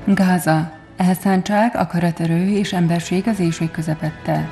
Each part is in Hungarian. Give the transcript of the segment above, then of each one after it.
Gáza. Elszántság, akaraterő és emberség az éhség közepette.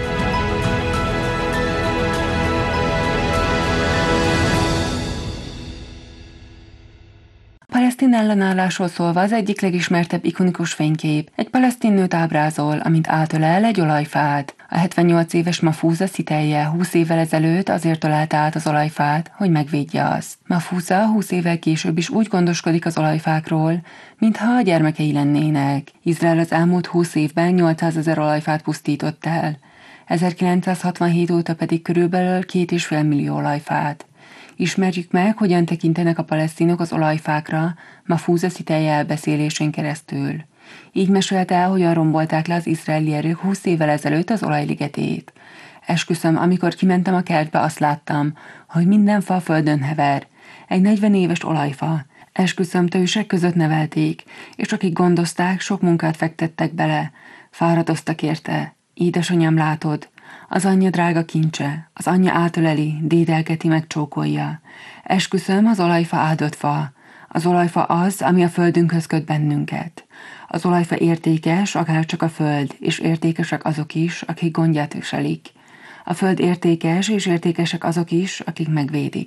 Palesztin ellenállásról szólva az egyik legismertebb ikonikus fénykép egy palesztin nőt ábrázol, amint átölel egy olajfát. A 78 éves Mahfouza Szitelje 20 évvel ezelőtt azért ölelte át az olajfát, hogy megvédje azt. Mahfouza 20 évvel később is úgy gondoskodik az olajfákról, mintha a gyermekei lennének. Izrael az elmúlt 20 évben 800 000 olajfát pusztított el, 1967 óta pedig körülbelül 2,5 millió olajfát. Ismerjük meg, hogyan tekintenek a palesztinok az olajfákra Mahfouza Szitelje elbeszélésén keresztül. Így mesélte el, hogyan rombolták le az izraeli erők 20 évvel ezelőtt az olajligetét. Esküszöm, amikor kimentem a kertbe, azt láttam, hogy minden fa földön hever. Egy 40 éves olajfa. Esküszöm, tősek között nevelték, és akik gondozták, sok munkát fektettek bele. Fáradoztak érte. Édesanyám, látod? Az anyja drága kincse, az anyja átöleli, dédelgeti, megcsókolja. Esküszöm, az olajfa áldott fa. Az olajfa az, ami a földünkhöz köt bennünket. Az olajfa értékes, akárcsak a föld, és értékesek azok is, akik gondját viselik. A föld értékes, és értékesek azok is, akik megvédik.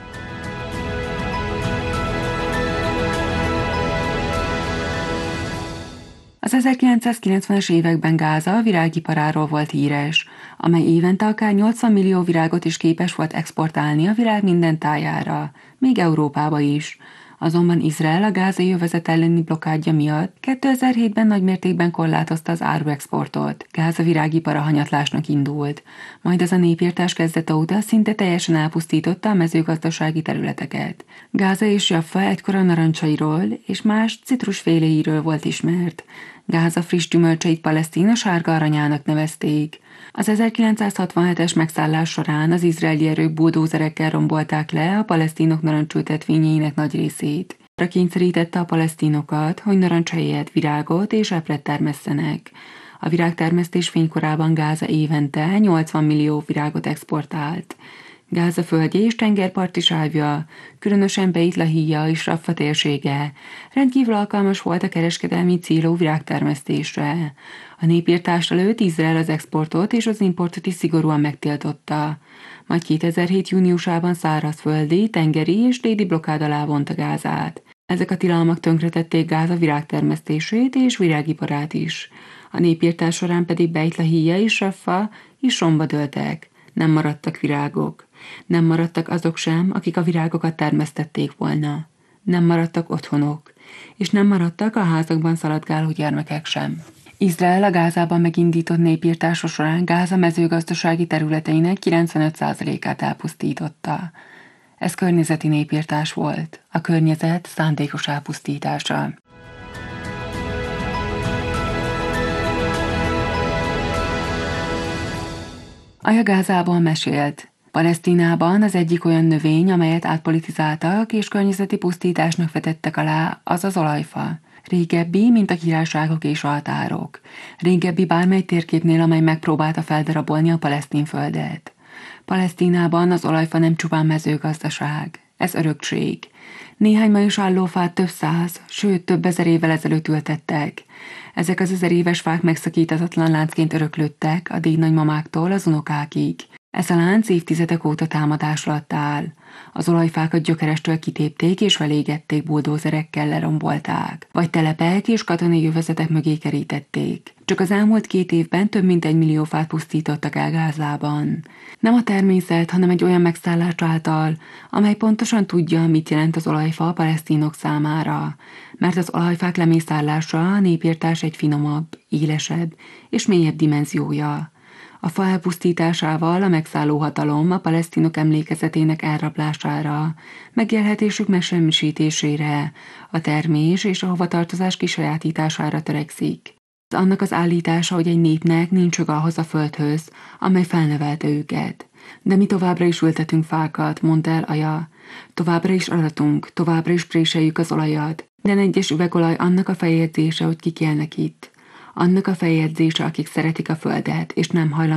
Az 1990-es években Gáza virágiparáról volt híres, amely évente akár 80 millió virágot is képes volt exportálni a világ minden tájára, még Európába is. Azonban Izrael a gázai övezet elleni blokkádja miatt 2007-ben nagymértékben korlátozta az áruexportot. Gáza virágipara hanyatlásnak indult, majd ez a népirtás kezdete óta szinte teljesen elpusztította a mezőgazdasági területeket. Gáza és Jaffa egykor a narancsairól és más citrusféléiről volt ismert. Gáza friss gyümölcseit Palesztina sárga aranyának nevezték. Az 1967-es megszállás során az izraeli erők buldózerekkel rombolták le a palesztinok narancsültetvényeinek nagy részét. Arra kényszerítette a palesztinokat, hogy narancs helyett virágot és epret termesszenek. A virágtermesztés fénykorában Gáza évente 80 millió virágot exportált. Gáza földje és tengerparti sávja, különösen Beit Lahija és Raffa térsége rendkívül alkalmas volt a kereskedelmi célú virágtermesztésre. A népirtás előtt Izrael az exportot és az importot is szigorúan megtiltotta. Majd 2007. júniusában szárazföldi, tengeri és légi blokkád alá vonta Gázát. Ezek a tilalmak tönkretették Gáza virágtermesztését és virágiparát is. A népirtás során pedig Beit Lahija és Raffa is romba dőltek. Nem maradtak virágok. Nem maradtak azok sem, akik a virágokat termesztették volna. Nem maradtak otthonok, és nem maradtak a házakban szaladgáló gyermekek sem. Izrael a Gázában megindított népirtása során Gáza mezőgazdasági területeinek 95%-át elpusztította. Ez környezeti népirtás volt, a környezet szándékos elpusztítása. Aja Gázából mesélt. Palesztinában az egyik olyan növény, amelyet átpolitizáltak és környezeti pusztításnak vetettek alá, az az olajfa. Régebbi, mint a királyságok és altárok. Régebbi bármely térképnél, amely megpróbálta feldarabolni a palesztin földet. Palesztinában az olajfa nem csupán mezőgazdaság, ez örökség. Néhány ma is álló fát több száz, sőt több ezer évvel ezelőtt ültettek. Ezek az 1000 éves fák megszakíthatatlan láncként öröklődtek a dédnagymamáktól az unokákig. Ez a lánc évtizedek óta támadás alatt áll. Az olajfákat gyökerestől kitépték és felégették, buldózerekkel lerombolták, vagy telepek és katonai övezetek mögé kerítették. Csak az elmúlt 2 évben több mint 1 millió fát pusztítottak el Gázában. Nem a természet, hanem egy olyan megszállás által, amely pontosan tudja, mit jelent az olajfa a palesztinok számára. Mert az olajfák lemészállása a népirtás egy finomabb, élesebb és mélyebb dimenziója. A fa elpusztításával a megszálló hatalom a palesztinok emlékezetének elrablására, megélhetésük megsemmisítésére, a termés és a hovatartozás kisajátítására törekszik. Annak az állítása, hogy egy népnek nincs joga ahhoz a földhöz, amely felnevelte őket. De mi továbbra is ültetünk fákat, mondta el Aja. Továbbra is aratunk, továbbra is préseljük az olajat. Minden egyes üvegolaj annak a feljegyzése, hogy kik élnek itt. Annak a feljegyzése, akik szeretik a földet, és nem hajlandók